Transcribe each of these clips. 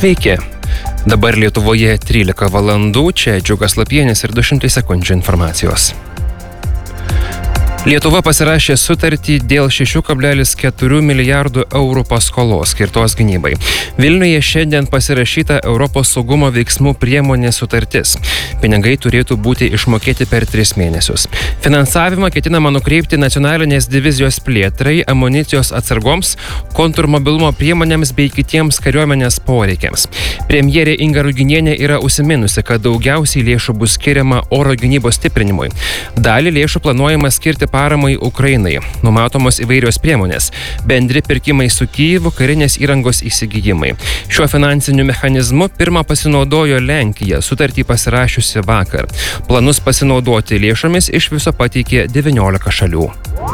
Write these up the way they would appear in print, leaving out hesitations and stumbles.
Sveiki. Dabar Lietuvoje 13 valandų, čia Džiugas Lapienis ir 200 sekundžių informacijos. Lietuva pasirašė sutartį dėl 6,4 milijardų eurų paskolos skirtos gynybai. Vilniuje šiandien pasirašyta Europos saugumo veiksmų priemonės sutartis. Pinigai turėtų būti išmokėti per 3 mėnesius. Finansavimą ketinama nukreipti nacionalinės divizijos plėtrai, amunicijos atsargoms, kontrmobilumo priemonėms bei kitiems kariuomenės poreikiams. Premjerė Inga Ruginienė yra užsiminusi, kad daugiausiai lėšų bus skiriama oro gynybos stiprinimui. Dalį lėšų planuojama skirti paramai Ukrainai. Numatomos įvairios priemonės. Bendri pirkimai su Kyjivu, karinės įrangos įsigijimai. Šiuo finansiniu mechanizmu pirmą pasinaudojo Lenkija, sutartį pasirašiusi vakar. Planus pasinaudoti lėšomis iš viso pateikė 19 šalių.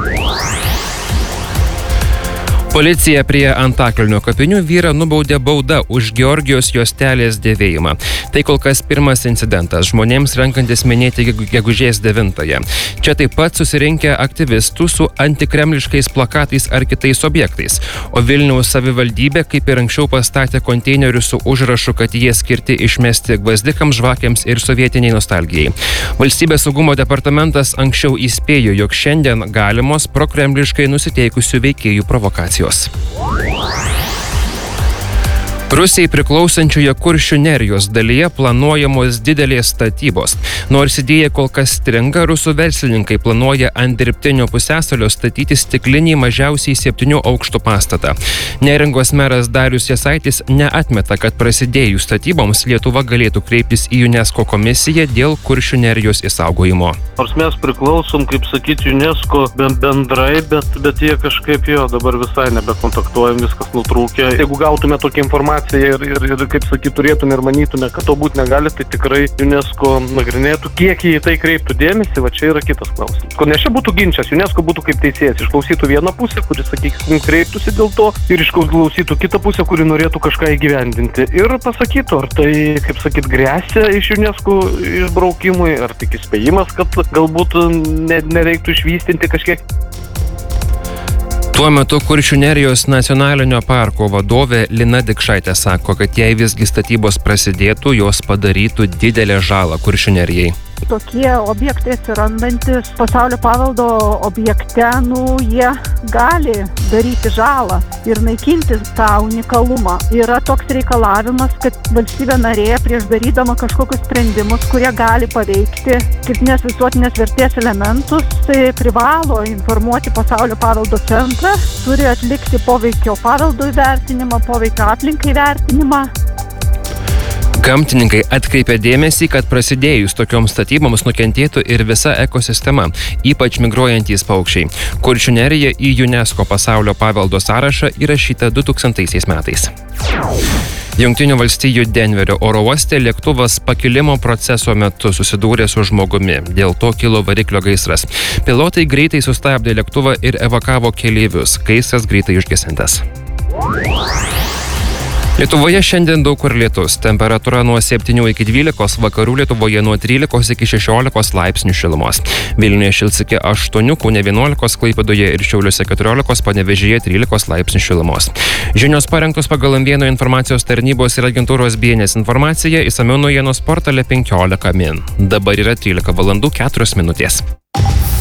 Policija prie Antakalnio kapinių vyrą nubaudė bauda už Georgijos juostelės dėvėjimą. Tai kol kas pirmas incidentas žmonėms renkantis minėti gegužės 9-ąją. Čia taip pat susirinkę aktyvistų su antikremliškais plakatais ar kitais objektais. O Vilniaus savivaldybė, kaip ir anksčiau, pastatė konteinerius su užrašu, kad jie skirti išmesti gvazdikams, žvakėms ir sovietiniai nostalgijai. Valstybės saugumo departamentas anksčiau įspėjo, jog šiandien galimos prokremliškai nusiteikusių veikėjų provokacijos. Rusijai priklausančioje Kuršių nerijos dalyje planuojamos didelės statybos. Nors idėja kol kas stringa, rusų verslininkai planuoja ant dirbtinio pusiasalio statyti stiklinį mažiausiai 7 aukštų pastatą. Neringos meras Darius Jasaitis neatmeta, kad prasidėjus statyboms Lietuva galėtų kreiptis į UNESCO komisiją dėl Kuršių nerijos išsaugojimo. Nors mes priklausom, kaip sakyti, UNESCO bendrai, bet jie kažkaip dabar visai nebekontaktuojam, viskas nutrūkė. Jeigu gautume tokią informaciją ir kaip sakyt, turėtume ir manytume, kad to būti negali, tai tikrai UNESCO nagrinėtų, kiek jie į tai kreiptų dėmesį, va čia yra kitas klausimas. Nes čia būtų ginčas, UNESCO būtų kaip teisėjas, išklausytų vieną pusę, kuri, sakykim, kreiptųsi dėl to, ir išklausytų kitą pusę, kuri norėtų kažką įgyvendinti. Ir pasakytų, ar tai, kaip sakyt, gresia iš UNESCO išbraukimui, ar tik įspėjimas, kad galbūt nereiktų išvystinti kažkiek. Tuo metu Kuršių nerijos nacionalinio parko vadovė Lina Dikšaitė sako, kad jei visgi statybos prasidėtų, jos padarytų didelę žalą Kuršių nerijai. Tokie objektai atsirandantis pasaulio paveldo objekte, jie gali daryti žalą ir naikinti tą unikalumą. Yra toks reikalavimas, kad valstybė narė prieš darydama kažkokius sprendimus, kurie gali paveikti kritinės visuotinės vertės elementus, tai privalo informuoti pasaulio paveldo centrą, turi atlikti poveikio paveldo įvertinimą, poveikio aplinkai įvertinimą. Gamtininkai atkreipia dėmesį, kad prasidėjus tokioms statyboms nukentėtų ir visa ekosistema, ypač migruojantys paukščiai. Kuršių nerija į UNESCO pasaulio paveldo sąrašą įrašyta 2000 metais. Jungtinių valstijų Denverio oro uoste lėktuvas pakilimo proceso metu susidūrė su žmogumi. Dėl to kilo variklio gaisras. Pilotai greitai sustabdė lėktuvą ir evakavo keleivius. Gaisras greitai užgesintas. Lietuvoje šiandien daug kur lietus. Temperatūra nuo 7 iki 12, vakarų Lietuvoje nuo 13 iki 16 laipsnių šilumos. Vilniuje šils iki 8, Kaune 11, Klaipėdoje ir Šiauliuose 14, Panevėžyje 13 laipsnių šilumos. Žinios parengtos pagal M1 informacijos tarnybos ir agentūros BNS informaciją, išsamiau naujienos portale 15 min. Dabar yra 13 valandų 4 minutės.